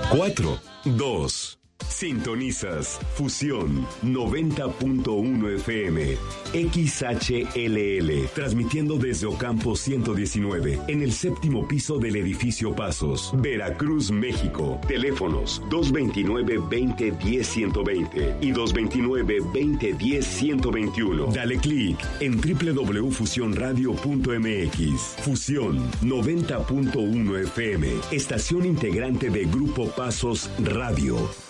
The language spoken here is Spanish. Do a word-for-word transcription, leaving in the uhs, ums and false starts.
cuatro, dos. Sintonizas Fusión noventa punto uno F M, X H L L, transmitiendo desde Ocampo ciento diecinueve, en el séptimo piso del edificio Pasos, Veracruz, México. Teléfonos dos veintinueve, veinte, diez, ciento veinte y dos veintinueve, veinte, diez, ciento veintiuno. Dale clic en doble u doble u doble u punto fusión radio punto m x. Fusión noventa punto uno F M, estación integrante de Grupo Pasos Radio.